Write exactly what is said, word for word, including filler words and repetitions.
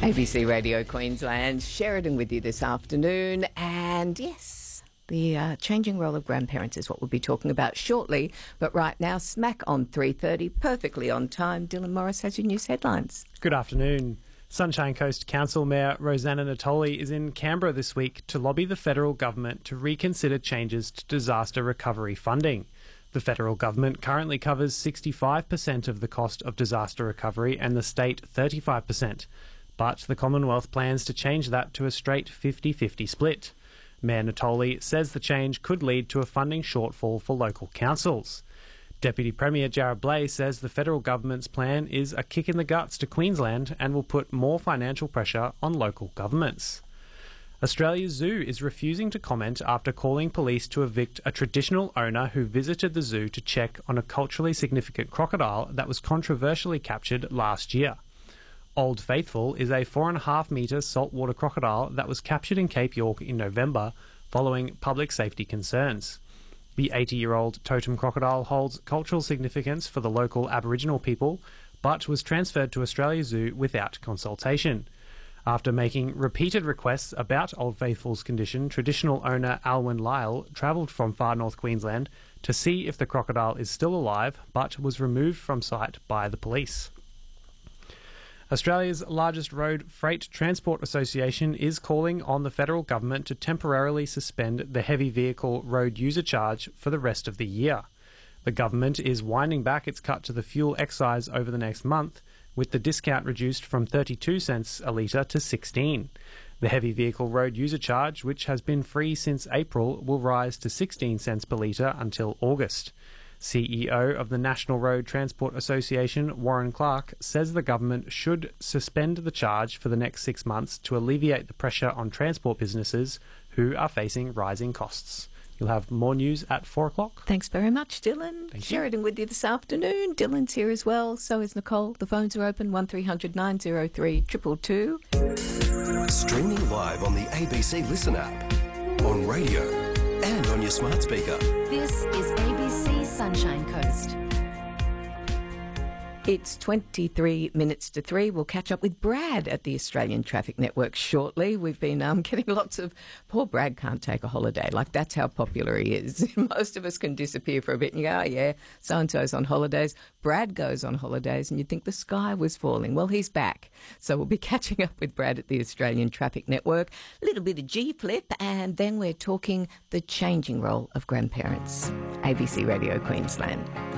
A B C Radio Queensland, Sheridan with you this afternoon. And yes, the uh, changing role of grandparents is what we'll be talking about shortly. But right now, smack on three thirty, perfectly on time. Dylan Morris has your news headlines. Good afternoon. Sunshine Coast Council Mayor Rosanna Natoli is in Canberra this week to lobby the federal government to reconsider changes to disaster recovery funding. The federal government currently covers sixty-five percent of the cost of disaster recovery and the state thirty-five percent. But the Commonwealth plans to change that to a straight fifty-fifty split. Mayor Natoli says the change could lead to a funding shortfall for local councils. Deputy Premier Jarrod Bleijie says the federal government's plan is a kick in the guts to Queensland and will put more financial pressure on local governments. Australia's zoo is refusing to comment after calling police to evict a traditional owner who visited the zoo to check on a culturally significant crocodile that was controversially captured last year. Old Faithful is a four and a half metre saltwater crocodile that was captured in Cape York in November following public safety concerns. The eighty-year-old totem crocodile holds cultural significance for the local Aboriginal people, but was transferred to Australia Zoo without consultation. After making repeated requests about Old Faithful's condition, traditional owner Alwyn Lyle travelled from far north Queensland to see if the crocodile is still alive, but was removed from sight by the police. Australia's largest road freight transport association is calling on the federal government to temporarily suspend the heavy vehicle road user charge for the rest of the year. The government is winding back its cut to the fuel excise over the next month, with the discount reduced from thirty-two cents a litre to sixteen. The heavy vehicle road user charge, which has been free since April, will rise to sixteen cents per litre until August. C E O of the National Road Transport Association, Warren Clark, says the government should suspend the charge for the next six months to alleviate the pressure on transport businesses who are facing rising costs. You'll have more news at four o'clock. Thanks very much, Dylan. Thank Sheridan with you this afternoon. Dylan's here as well. So is Nicole. The phones are open, one three hundred nine oh three two two two. Streaming live on the A B C Listen app, on radio and on your smart speaker. This is A B C Sunshine Coast. It's twenty-three minutes to three. We'll catch up with Brad at the Australian Traffic Network shortly. We've been um, getting lots of, poor Brad can't take a holiday. Like, that's how popular he is. Most of us can disappear for a bit and you go, oh yeah, so-and-so's on holidays. Brad goes on holidays and you'd think the sky was falling. Well, he's back. So we'll be catching up with Brad at the Australian Traffic Network. A little bit of G-Flip, and then we're talking the changing role of grandparents. A B C Radio Queensland.